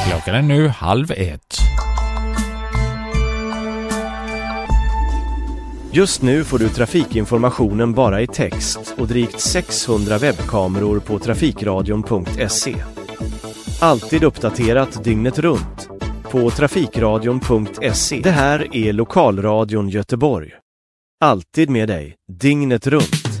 Klockan är nu 12:30. Just nu får du trafikinformationen bara i text och drygt 600 webbkameror på trafikradion.se. Alltid uppdaterat dygnet runt på trafikradion.se. Det här är Lokalradion Göteborg. Alltid med dig, dygnet runt.